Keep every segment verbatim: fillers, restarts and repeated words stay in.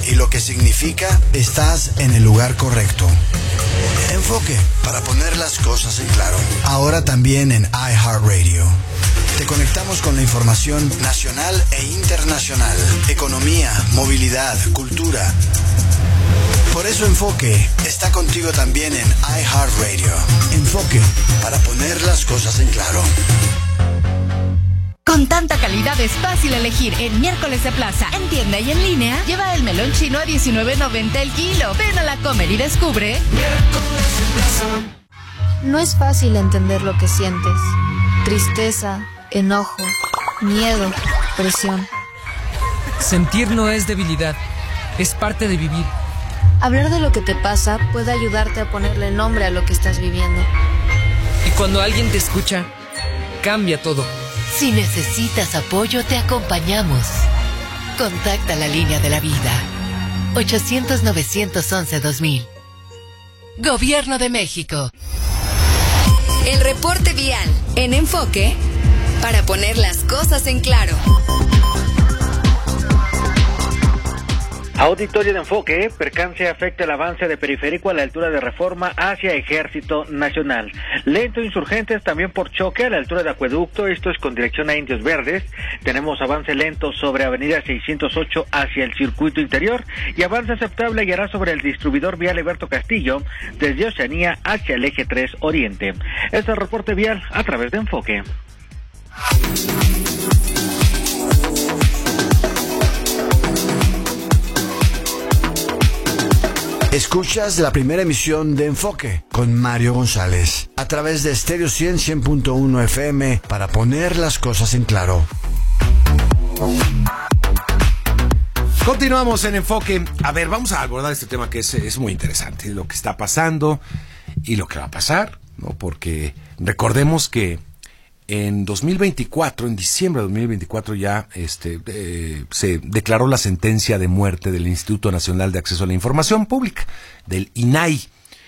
y lo que significa, estás en el lugar correcto. Enfoque, para poner las cosas en claro. Ahora también en iHeartRadio. Te conectamos con la información nacional e internacional, economía, movilidad, cultura. Por eso Enfoque está contigo también en iHeartRadio. Enfoque, para poner las cosas en claro. Con tanta calidad es fácil elegir en Miércoles de Plaza. En tienda y en línea, lleva el melón chino a diecinueve noventa el kilo. Ven a la Comer y descubre Miércoles de Plaza. No es fácil entender lo que sientes. Tristeza, enojo, miedo, presión. Sentir no es debilidad, es parte de vivir. Hablar de lo que te pasa puede ayudarte a ponerle nombre a lo que estás viviendo. Y cuando alguien te escucha, cambia todo. Si necesitas apoyo, te acompañamos. Contacta la línea de la vida. ochocientos, novecientos once, dos mil. Gobierno de México. El reporte vial en Enfoque, para poner las cosas en claro. Auditorio de Enfoque, percance afecta el avance de periférico a la altura de Reforma hacia Ejército Nacional. Lento Insurgentes también por choque a la altura de Acueducto, esto es con dirección a Indios Verdes. Tenemos avance lento sobre Avenida seiscientos ocho hacia el circuito interior y avance aceptable y hará sobre el distribuidor vial Eberto Castillo desde Oceanía hacia el eje tres Oriente. Este es el reporte vial a través de Enfoque. Escuchas la primera emisión de Enfoque con Mario González a través de Estéreo cien, cien punto uno F M para poner las cosas en claro. Continuamos en Enfoque. A ver, vamos a abordar este tema que es, es muy interesante, lo que está pasando y lo que va a pasar, ¿no? Porque recordemos que en dos mil veinticuatro, en diciembre de dos mil veinticuatro ya este, eh, se declaró la sentencia de muerte del Instituto Nacional de Acceso a la Información Pública, del I N A I.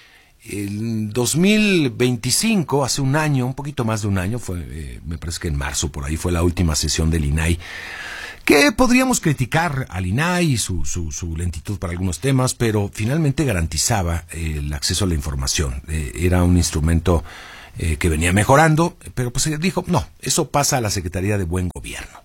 En dos mil veinticinco, hace un año, un poquito más de un año, fue, eh, me parece que en marzo por ahí fue la última sesión del I N A I, que podríamos criticar al I N A I y su, su, su lentitud para algunos temas, pero finalmente garantizaba eh, el acceso a la información. Eh, era un instrumento Eh, que venía mejorando, pero pues se dijo, no, eso pasa a la Secretaría de Buen Gobierno.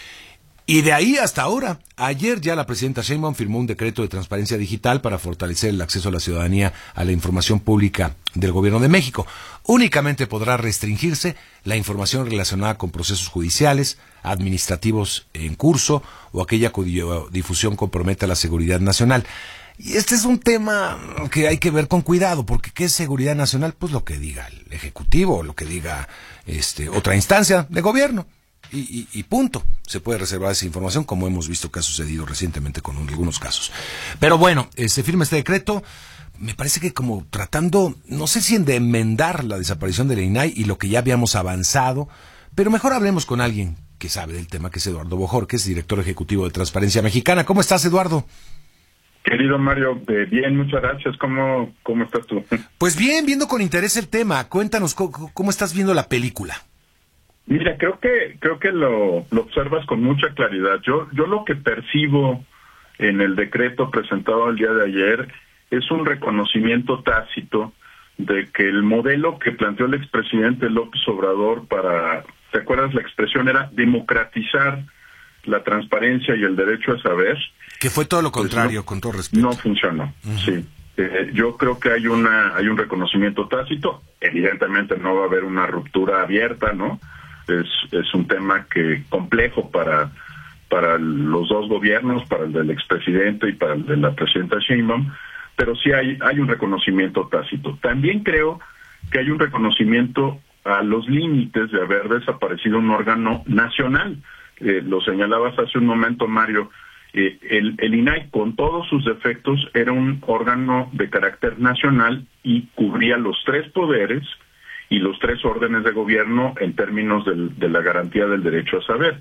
Y de ahí hasta ahora, ayer ya la presidenta Sheinbaum firmó un decreto de transparencia digital para fortalecer el acceso a la ciudadanía a la información pública del Gobierno de México. Únicamente podrá restringirse la información relacionada con procesos judiciales, administrativos en curso o aquella cuya difusión comprometa la seguridad nacional. Y este es un tema que hay que ver con cuidado, porque ¿qué es seguridad nacional? Pues lo que diga el Ejecutivo, lo que diga este otra instancia de gobierno, y, y, y punto. Se puede reservar esa información, como hemos visto que ha sucedido recientemente con algunos casos. Pero bueno, eh, se firma este decreto, me parece que como tratando, no sé si en de enmendar la desaparición del I N A I y lo que ya habíamos avanzado, pero mejor hablemos con alguien que sabe del tema, que es Eduardo Bojor, que es director ejecutivo de Transparencia Mexicana. ¿Cómo estás, Eduardo? Querido Mario, eh, bien, muchas gracias. ¿Cómo, cómo estás tú? Pues bien, viendo con interés el tema. Cuéntanos, ¿cómo, cómo estás viendo la película? Mira, creo que creo que lo, lo observas con mucha claridad. Yo yo lo que percibo en el decreto presentado el día de ayer es un reconocimiento tácito de que el modelo que planteó el expresidente López Obrador para, ¿te acuerdas? La expresión era democratizar la transparencia y el derecho a saber. Que fue todo lo contrario, pues no, con todo respeto. No funcionó, uh-huh. Sí. Eh, yo creo que hay una hay un reconocimiento tácito. Evidentemente no va a haber una ruptura abierta, ¿no? Es es un tema que complejo para para los dos gobiernos, para el del expresidente y para el de la presidenta Sheinbaum, pero sí hay hay un reconocimiento tácito. También creo que hay un reconocimiento a los límites de haber desaparecido un órgano nacional. Eh, lo señalabas hace un momento, Mario. Eh, el, el I N A I, con todos sus defectos, era un órgano de carácter nacional y cubría los tres poderes y los tres órdenes de gobierno en términos del, de la garantía del derecho a saber.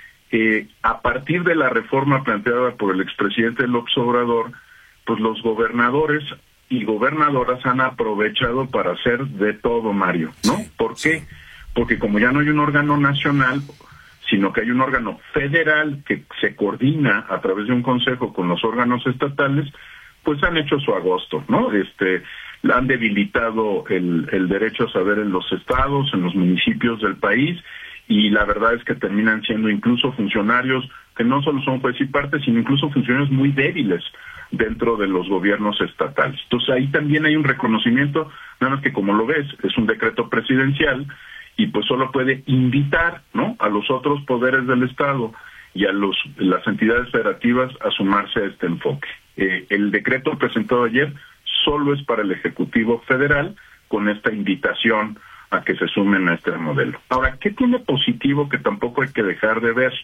Eh, a partir de la reforma planteada por el expresidente López Obrador, pues los gobernadores y gobernadoras han aprovechado para hacer de todo, Mario, ¿no? ¿Por qué? Porque como ya no hay un órgano nacional, sino que hay un órgano federal que se coordina a través de un consejo con los órganos estatales, pues han hecho su agosto, ¿no? Este, han debilitado el, el derecho a saber en los estados, en los municipios del país, y la verdad es que terminan siendo incluso funcionarios que no solo son juez y parte, sino incluso funcionarios muy débiles dentro de los gobiernos estatales. Entonces ahí también hay un reconocimiento, nada más que como lo ves, es un decreto presidencial y pues solo puede invitar, ¿no?, a los otros poderes del Estado y a los las entidades federativas a sumarse a este enfoque. Eh, el decreto presentado ayer solo es para el Ejecutivo Federal, con esta invitación a que se sumen a este modelo. Ahora, ¿qué tiene positivo que tampoco hay que dejar de ver?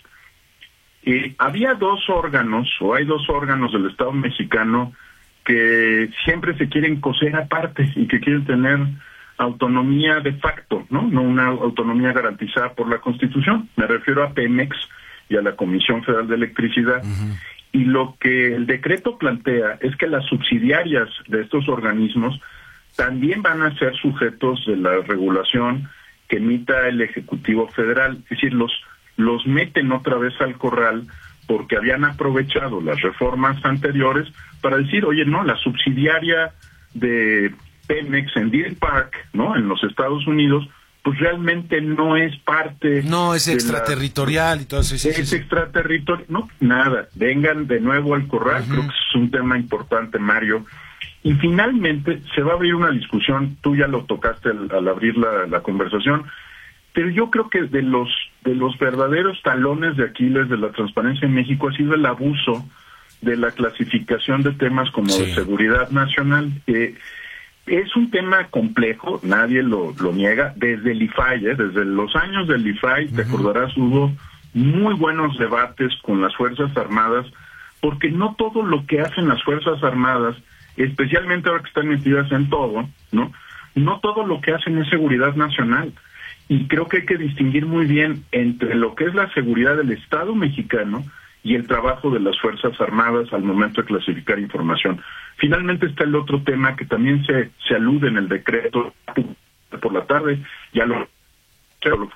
Eh, había dos órganos, o hay dos órganos del Estado mexicano que siempre se quieren coser aparte y que quieren tener autonomía de facto, ¿no? No una autonomía garantizada por la Constitución. Me refiero a Pemex y a la Comisión Federal de Electricidad. Uh-huh. Y lo que el decreto plantea es que las subsidiarias de estos organismos también van a ser sujetos de la regulación que emita el Ejecutivo Federal. Es decir, los, los meten otra vez al corral porque habían aprovechado las reformas anteriores para decir, oye, no, la subsidiaria de Pemex en Deer Park, ¿no?, en los Estados Unidos, pues realmente no es parte... No, es extraterritorial la, y todo eso. Sí, es sí, sí. extraterritorial, no, nada, vengan de nuevo al corral, uh-huh. Creo que es un tema importante, Mario. Y finalmente se va a abrir una discusión, tú ya lo tocaste al, al abrir la, la conversación, pero yo creo que de los de los verdaderos talones de Aquiles de la transparencia en México ha sido el abuso de la clasificación de temas como sí. de seguridad nacional. Eh, es un tema complejo, nadie lo, lo niega, desde el I F A I, eh, desde los años del I F A I, uh-huh. Te acordarás, hubo muy buenos debates con las Fuerzas Armadas, porque no todo lo que hacen las Fuerzas Armadas, especialmente ahora que están metidas en todo, ¿no? No todo lo que hacen es seguridad nacional. Y creo que hay que distinguir muy bien entre lo que es la seguridad del Estado mexicano y el trabajo de las Fuerzas Armadas al momento de clasificar información. Finalmente está el otro tema que también se, se alude en el decreto por la tarde, ya lo, lo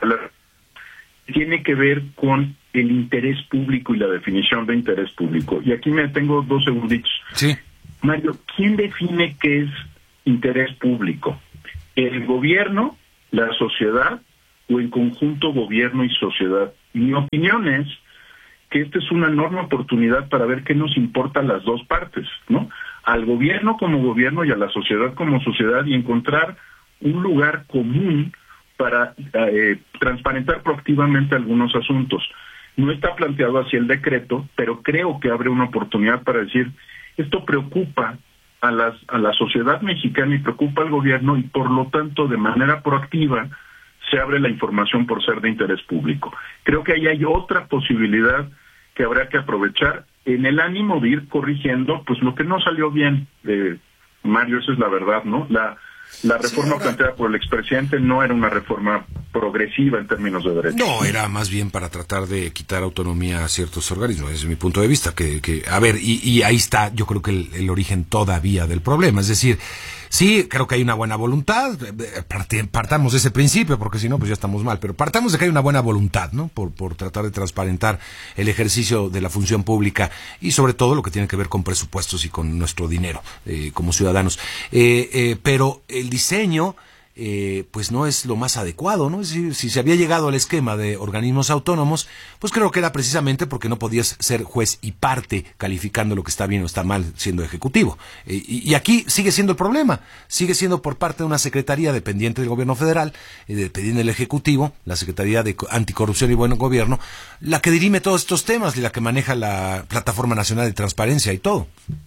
tiene que ver con el interés público y la definición de interés público. Y aquí me tengo dos segunditos. Sí. Mario, ¿quién define qué es interés público? ¿El gobierno, la sociedad o en conjunto gobierno y sociedad? Mi opinión es que esta es una enorme oportunidad para ver qué nos importa a las dos partes, ¿no? Al gobierno como gobierno y a la sociedad como sociedad, y encontrar un lugar común para eh, transparentar proactivamente algunos asuntos. No está planteado así el decreto, pero creo que abre una oportunidad para decir, esto preocupa a, las, a la sociedad mexicana y preocupa al gobierno, y por lo tanto de manera proactiva se abre la información por ser de interés público. Creo que ahí hay otra posibilidad que habrá que aprovechar en el ánimo de ir corrigiendo pues lo que no salió bien, eh, Mario, esa es la verdad, ¿no? La La reforma sí, planteada por el expresidente no era una reforma progresiva en términos de derechos. No, era más bien para tratar de quitar autonomía a ciertos organismos, desde mi punto de vista. Que, que a ver, y, y ahí está, yo creo que el, el origen todavía del problema. Es decir, sí, creo que hay una buena voluntad, partamos de ese principio, porque si no, pues ya estamos mal, pero partamos de que hay una buena voluntad, ¿no? Por, por tratar de transparentar el ejercicio de la función pública y sobre todo lo que tiene que ver con presupuestos y con nuestro dinero eh, como ciudadanos. Eh, eh, pero el diseño, eh, pues no es lo más adecuado, ¿no? Es decir, si se había llegado al esquema de organismos autónomos, pues creo que era precisamente porque no podías ser juez y parte calificando lo que está bien o está mal siendo ejecutivo. Eh, y, y aquí sigue siendo el problema, sigue siendo por parte de una secretaría dependiente del gobierno federal, eh, dependiente del ejecutivo, la Secretaría de Anticorrupción y Buen Gobierno, la que dirime todos estos temas y la que maneja la Plataforma Nacional de Transparencia y todo.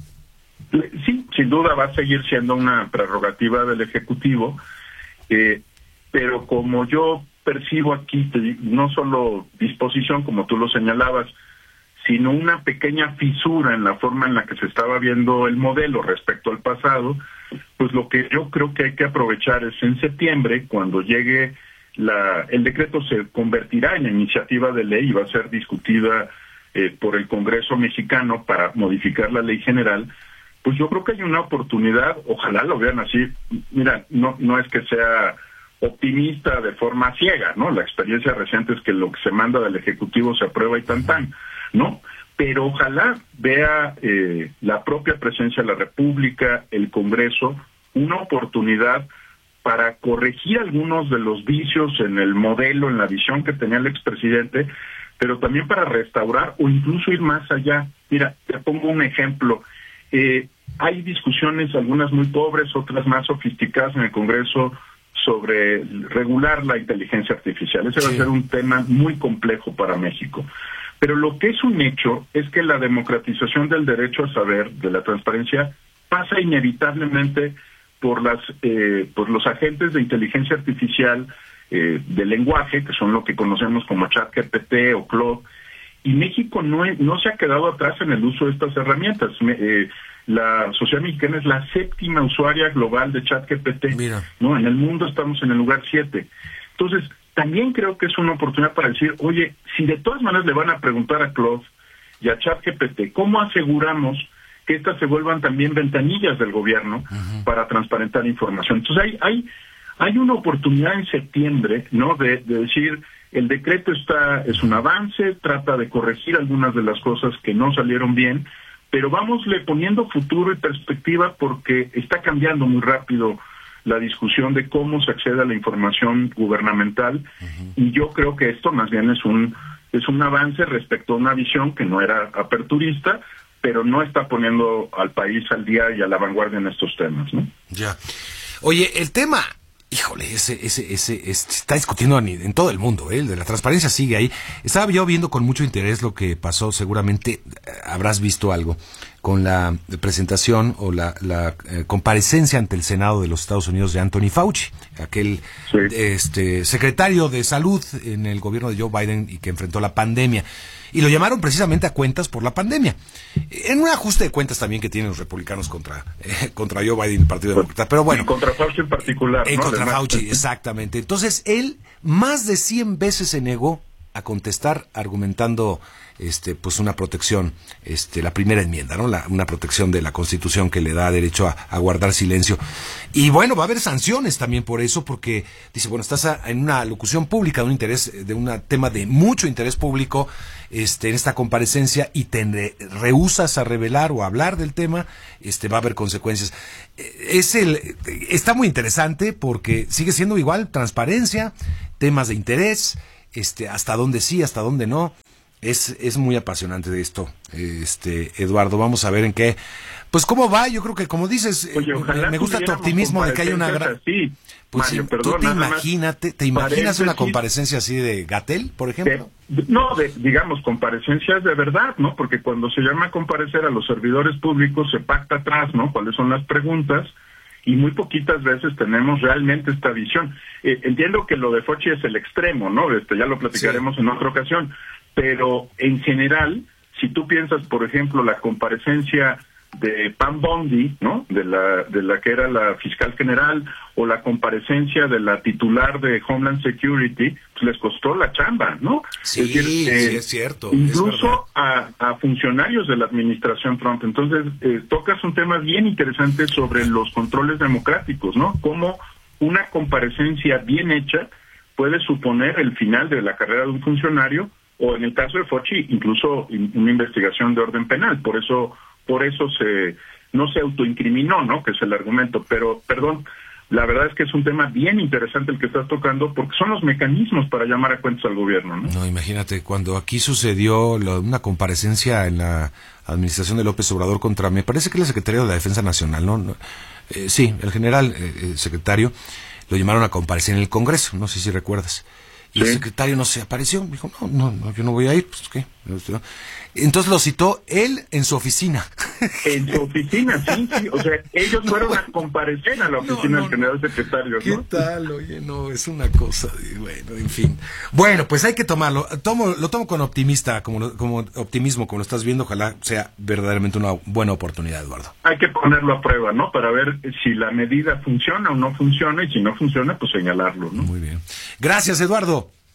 Sí, sin duda va a seguir siendo una prerrogativa del Ejecutivo, eh, pero como yo percibo aquí, no solo disposición, como tú lo señalabas, sino una pequeña fisura en la forma en la que se estaba viendo el modelo respecto al pasado, pues lo que yo creo que hay que aprovechar es en septiembre, cuando llegue la, el decreto se convertirá en iniciativa de ley y va a ser discutida eh, por el Congreso mexicano para modificar la ley general. Pues yo creo que hay una oportunidad, ojalá lo vean así. Mira, no no es que sea optimista de forma ciega, ¿no? La experiencia reciente es que lo que se manda del Ejecutivo se aprueba y tan tan, ¿no? Pero ojalá vea eh, la propia presidencia de la República, el Congreso, una oportunidad para corregir algunos de los vicios en el modelo, en la visión que tenía el expresidente, pero también para restaurar o incluso ir más allá. Mira, te pongo un ejemplo. Eh, hay discusiones, algunas muy pobres, otras más sofisticadas en el Congreso, sobre regular la inteligencia artificial. Ese sí va a ser un tema muy complejo para México. Pero lo que es un hecho es que la democratización del derecho a saber, de la transparencia, pasa inevitablemente por las eh, por los agentes de inteligencia artificial eh, de lenguaje, que son lo que conocemos como ChatGPT o Claude, y México no, es, no se ha quedado atrás en el uso de estas herramientas. Me, eh, la sociedad mexicana es la séptima usuaria global de ChatGPT. Mira. ¿No? En el mundo estamos en el lugar siete. Entonces, también creo que es una oportunidad para decir, oye, si de todas maneras le van a preguntar a Claude y a ChatGPT, ¿cómo aseguramos que estas se vuelvan también ventanillas del gobierno uh-huh. para transparentar información? Entonces, hay hay hay una oportunidad en septiembre, ¿no? De, de decir, el decreto está es un avance, trata de corregir algunas de las cosas que no salieron bien, pero vámosle poniendo futuro y perspectiva porque está cambiando muy rápido la discusión de cómo se accede a la información gubernamental uh-huh. y yo creo que esto más bien es un es un avance respecto a una visión que no era aperturista, pero no está poniendo al país al día y a la vanguardia en estos temas, ¿no? Ya. Oye, el tema, híjole, ese ese ese, ese está discutiendo en, en todo el mundo, ¿eh? El de la transparencia sigue ahí. Estaba yo viendo con mucho interés lo que pasó, seguramente eh, habrás visto algo con la presentación o la, la eh, comparecencia ante el Senado de los Estados Unidos de Anthony Fauci, aquel sí. este secretario de salud en el gobierno de Joe Biden y que enfrentó la pandemia. Y lo llamaron precisamente a cuentas por la pandemia. En un ajuste de cuentas también que tienen los republicanos contra eh, contra Joe Biden y el Partido Demócrata. Pero bueno. Y contra Fauci en particular. Eh, ¿no? Contra Además, Fauci, exactamente. Entonces, él más de cien veces se negó a contestar argumentando este pues una protección, este la primera enmienda, ¿no? La, una protección de la Constitución que le da derecho a, a guardar silencio. Y bueno, va a haber sanciones también por eso, porque dice, bueno, estás a, en una locución pública de un interés, de un tema de mucho interés público, este en esta comparecencia y te re, rehusas a revelar o a hablar del tema, este va a haber consecuencias. Es el está muy interesante porque sigue siendo igual transparencia, temas de interés, este hasta dónde sí, hasta dónde no. Es, es muy apasionante de esto, este Eduardo. Vamos a ver en qué, pues cómo va. Yo creo que como dices, Oye, me, me gusta tu optimismo de que hay una gran. Así, pues Mario, sí, perdón, tú te imagínate, te imaginas una comparecencia así de Gatell, por ejemplo. De, no, de, digamos comparecencias de verdad, ¿no? Porque cuando se llama comparecer a los servidores públicos se pacta atrás, ¿no? Cuáles son las preguntas. Y muy poquitas veces tenemos realmente esta visión. Eh, entiendo que lo de Fauci es el extremo, ¿no? Este, ya lo platicaremos sí. en otra ocasión. Pero en general, si tú piensas, por ejemplo, la comparecencia de Pam Bondi, ¿no? De la de la que era la fiscal general, o la comparecencia de la titular de Homeland Security, pues les costó la chamba, ¿no? Sí, es decir, eh, sí, es cierto. Incluso es a, a funcionarios de la administración Trump. Entonces, eh, tocas un tema bien interesante sobre los controles democráticos, ¿no? Cómo una comparecencia bien hecha puede suponer el final de la carrera de un funcionario, o en el caso de Fauci, incluso una investigación de orden penal. Por eso por eso se no se autoincriminó, ¿no? Que es el argumento. Pero, perdón, la verdad es que es un tema bien interesante el que estás tocando, porque son los mecanismos para llamar a cuentas al gobierno, ¿no? No, imagínate, cuando aquí sucedió lo, una comparecencia en la administración de López Obrador contra, me parece que el secretario de la Defensa Nacional, ¿no? Eh, sí, el general eh, el secretario, lo llamaron a comparecer en el Congreso, no sé si recuerdas. Y ¿sí? El secretario no se apareció, dijo, no, no, no, yo no voy a ir, pues, ¿qué? Entonces lo citó él en su oficina. En su oficina, sí, sí, o sea, ellos no, fueron bueno. a comparecer a la oficina no, no, del general secretario, ¿no? ¿Qué tal? Oye, no, es una cosa, de, bueno, en fin. Bueno, pues hay que tomarlo, tomo, lo tomo con optimista, como, como optimismo, como lo estás viendo, ojalá sea verdaderamente una buena oportunidad, Eduardo. Hay que ponerlo a prueba, ¿no? Para ver si la medida funciona o no funciona, y si no funciona, pues señalarlo, ¿no? Muy bien. Gracias, Eduardo.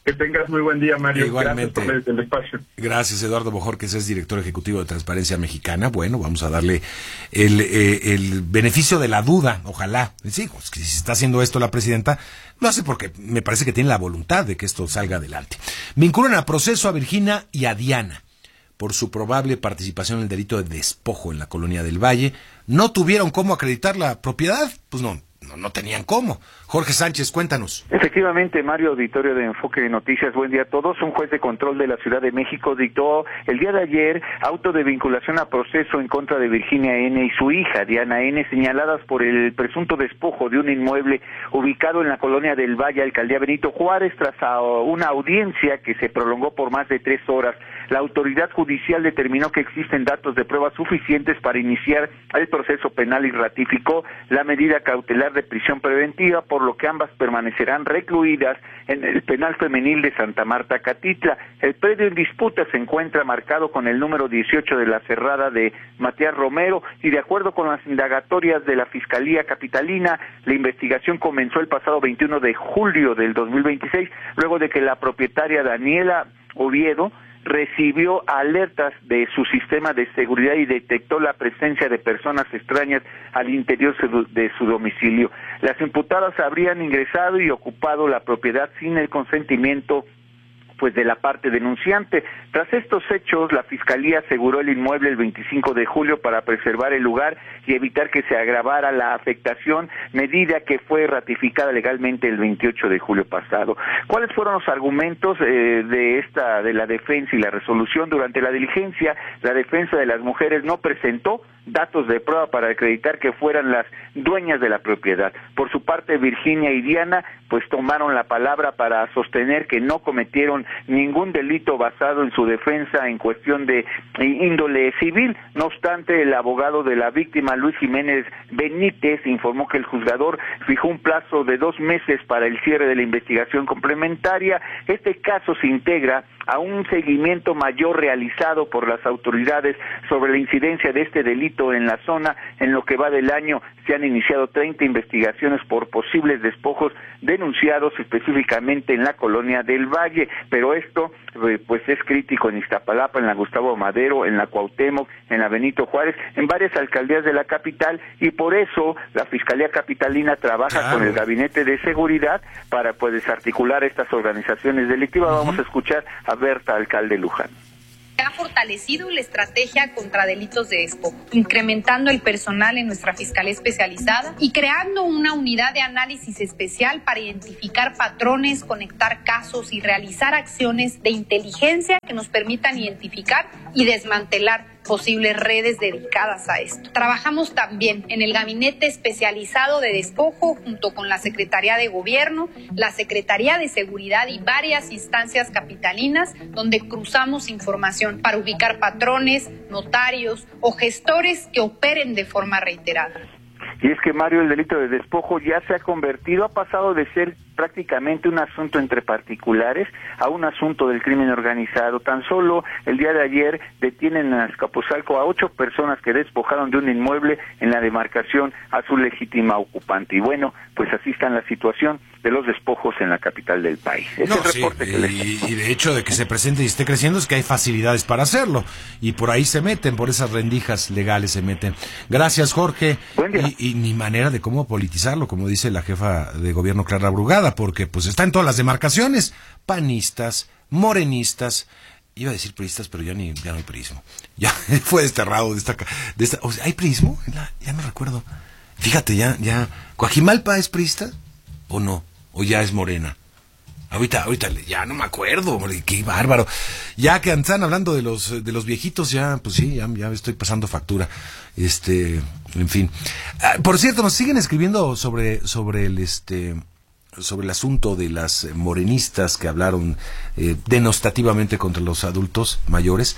Que tengas muy buen día, Mario. Igualmente. Gracias por el espacio. Gracias, Eduardo Bojorquez, es director ejecutivo de Transparencia Mexicana. Bueno, vamos a darle el, eh, el beneficio de la duda, ojalá. Sí, pues, que si está haciendo esto la presidenta, lo hace porque me parece que tiene la voluntad de que esto salga adelante. Vinculan a proceso a Virginia y a Diana por su probable participación en el delito de despojo en la Colonia del Valle. ¿No tuvieron cómo acreditar la propiedad? Pues no. No, no tenían cómo. Jorge Sánchez, cuéntanos. Efectivamente, Mario, auditorio de Enfoque de Noticias, buen día a todos. Un juez de control de la Ciudad de México dictó el día de ayer auto de vinculación a proceso en contra de Virginia N. y su hija, Diana N., señaladas por el presunto despojo de un inmueble ubicado en la Colonia del Valle, Alcaldía Benito Juárez, tras una audiencia que se prolongó por más de tres horas. La autoridad judicial determinó que existen datos de pruebas suficientes para iniciar el proceso penal y ratificó la medida cautelar de prisión preventiva, por lo que ambas permanecerán recluidas en el penal femenil de Santa Marta, Catitla. El predio en disputa se encuentra marcado con el número dieciocho de la cerrada de Matías Romero y de acuerdo con las indagatorias de la Fiscalía Capitalina, la investigación comenzó el pasado veintiuno de julio del dos mil veintiséis, luego de que la propietaria Daniela Oviedo recibió alertas de su sistema de seguridad y detectó la presencia de personas extrañas al interior de su domicilio. Las imputadas habrían ingresado y ocupado la propiedad sin el consentimiento pues de la parte denunciante. Tras estos hechos, la Fiscalía aseguró el inmueble el veinticinco de julio para preservar el lugar y evitar que se agravara la afectación, medida que fue ratificada legalmente el veintiocho de julio pasado. ¿Cuáles fueron los argumentos eh, de esta de la defensa y la resolución? Durante la diligencia, la defensa de las mujeres no presentó datos de prueba para acreditar que fueran las dueñas de la propiedad. Por su parte, Virginia y Diana pues tomaron la palabra para sostener que no cometieron ningún delito basado en su defensa en cuestión de índole civil. No obstante, el abogado de la víctima, Luis Jiménez Benítez, informó que el juzgador fijó un plazo de dos meses para el cierre de la investigación complementaria. Este caso se integra a un seguimiento mayor realizado por las autoridades sobre la incidencia de este delito en la zona. En lo que va del año se han iniciado treinta investigaciones por posibles despojos denunciados específicamente en la Colonia del Valle, pero esto eh, pues es crítico en Iztapalapa, en la Gustavo Madero, en la Cuauhtémoc, en la Benito Juárez, en varias alcaldías de la capital, y por eso la Fiscalía Capitalina trabaja claro. con el Gabinete de Seguridad para pues desarticular estas organizaciones delictivas. Uh-huh. Vamos a escuchar a Berta, alcalde Luján. Ha fortalecido la estrategia contra delitos de despojo, incrementando el personal en nuestra Fiscalía Especializada y creando una unidad de análisis especial para identificar patrones, conectar casos y realizar acciones de inteligencia que nos permitan identificar y desmantelar posibles redes dedicadas a esto. Trabajamos también en el Gabinete Especializado de Despojo junto con la Secretaría de Gobierno, la Secretaría de Seguridad y varias instancias capitalinas donde cruzamos información para ubicar patrones, notarios o gestores que operen de forma reiterada. Y es que, Mario, el delito de despojo ya se ha convertido, ha pasado de ser prácticamente un asunto entre particulares a un asunto del crimen organizado. Tan solo el día de ayer detienen en Azcapotzalco a ocho personas que despojaron de un inmueble en la demarcación a su legítima ocupante. Y bueno, pues así está la situación de los despojos en la capital del país. Ese no, es el reporte sí, que les y, y de hecho de que se presente y esté creciendo es que hay facilidades para hacerlo. Y por ahí se meten, por esas rendijas legales se meten. Gracias, Jorge. Buen día. Y, y ni manera de cómo politizarlo, como dice la jefa de gobierno Clara Brugada, porque pues está en todas las demarcaciones, panistas, morenistas, iba a decir priistas, pero ya ni ya no hay priismo, ya fue desterrado de esta, de esta, o sea, ¿hay priismo? La, ya no recuerdo, fíjate, ya, ya, ¿Coajimalpa es priista o no? ¿O ya es morena? Ahorita, ahorita, ya no me acuerdo, qué bárbaro. Ya que están hablando de los de los viejitos, ya, pues sí, ya, ya estoy pasando factura. Este, en fin. Ah, por cierto, nos siguen escribiendo sobre, sobre el este, sobre el asunto de las morenistas que hablaron eh, denostativamente contra los adultos mayores.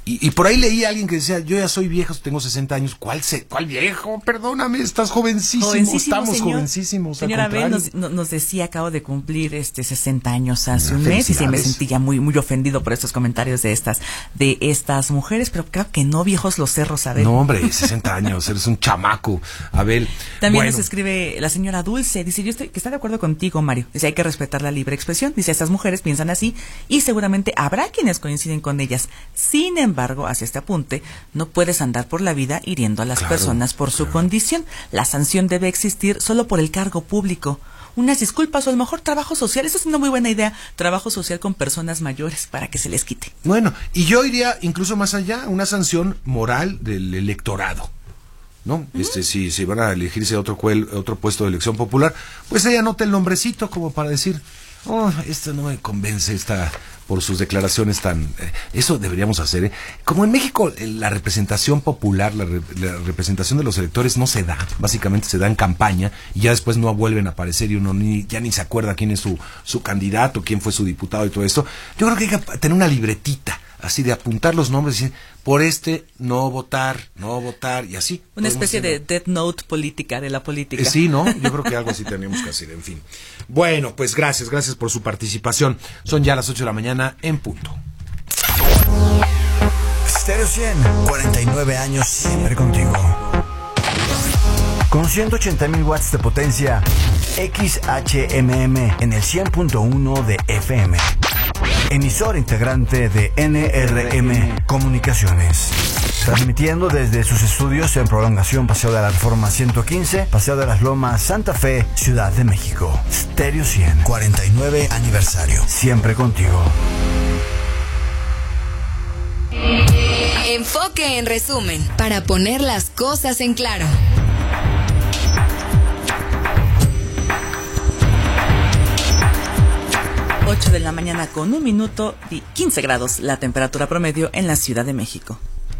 Y, y por ahí leí a alguien que decía, yo ya soy viejo, tengo sesenta años. ¿Cuál se, cuál viejo? Perdóname, estás jovencísimo. Jovencísimo, Estamos señor. jovencísimos. Señora Abel nos, nos decía, acabo de cumplir este sesenta años hace Ah, un mes y sí me felicidades. sentía muy muy ofendido por estos comentarios de estas de estas mujeres, pero creo que no, viejos los cerros, Abel. No, hombre, sesenta años, eres un chamaco. Abel. También bueno, nos escribe la señora Dulce, dice, yo estoy que está de acuerdo contigo, Mario. Dice, hay que respetar la libre expresión. Dice, estas mujeres piensan así y seguramente habrá quienes coinciden con ellas. Sin embargo, hacia este apunte, no puedes andar por la vida hiriendo a las Claro, personas por su claro. condición. La sanción debe existir solo por el cargo público. Unas disculpas o a lo mejor trabajo social. Eso es una muy buena idea. Trabajo social con personas mayores para que se les quite. Bueno, y yo iría incluso más allá, una sanción moral del electorado. ¿No? Este, si, si van a elegirse otro cuel, otro puesto de elección popular, pues ella anota el nombrecito como para decir, oh, esta no me convence, esta por sus declaraciones tan... Eh, eso deberíamos hacer, ¿eh? Como en México eh, la representación popular, la, re, la representación de los electores no se da, básicamente se da en campaña y ya después no vuelven a aparecer y uno ni, ya ni se acuerda quién es su, su candidato, quién fue su diputado y todo esto. Yo creo que hay que tener una libretita, así de apuntar los nombres y decir, por este no votar, no votar y así. Una especie de Death Note política, de la política. Eh, sí, ¿no? Yo creo que algo así tenemos que hacer, en fin. Bueno, pues gracias, gracias por su participación. Son ya las ocho de la mañana en punto. Stereo cien, cuarenta y nueve años siempre contigo. Con ciento ochenta mil watts de potencia, X H M M en el cien punto uno de F M. Emisor integrante de N R M Comunicaciones. Transmitiendo desde sus estudios en Prolongación Paseo de la Reforma ciento quince, Paseo de las Lomas, Santa Fe, Ciudad de México. Stereo cien, cuarenta y nueve aniversario. Siempre contigo. Enfoque en resumen, para poner las cosas en claro. ocho de la mañana con un minuto y quince grados la temperatura promedio en la Ciudad de México.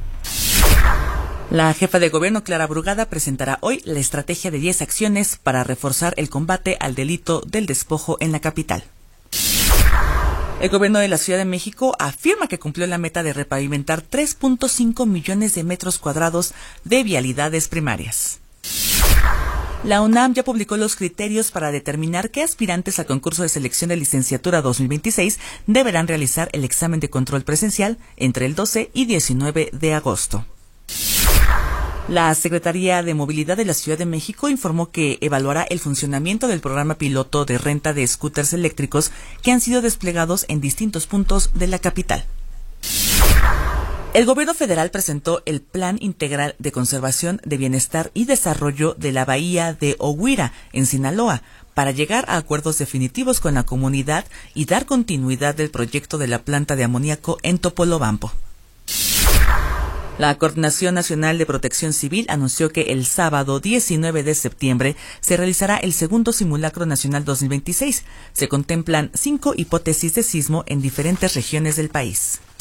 La jefa de gobierno, Clara Brugada, presentará hoy la estrategia de diez acciones para reforzar el combate al delito del despojo en la capital. El gobierno de la Ciudad de México afirma que cumplió la meta de repavimentar tres punto cinco millones de metros cuadrados de vialidades primarias. La UNAM ya publicó los criterios para determinar qué aspirantes al concurso de selección de licenciatura dos mil veintiséis deberán realizar el examen de control presencial entre el doce y diecinueve de agosto. La Secretaría de Movilidad de la Ciudad de México informó que evaluará el funcionamiento del programa piloto de renta de scooters eléctricos que han sido desplegados en distintos puntos de la capital. El gobierno federal presentó el Plan Integral de Conservación de Bienestar y Desarrollo de la Bahía de Oguira, en Sinaloa, para llegar a acuerdos definitivos con la comunidad y dar continuidad del proyecto de la planta de amoníaco en Topolobampo. La Coordinación Nacional de Protección Civil anunció que el sábado diecinueve de septiembre se realizará el segundo Simulacro Nacional dos mil veintiséis. Se contemplan cinco hipótesis de sismo en diferentes regiones del país.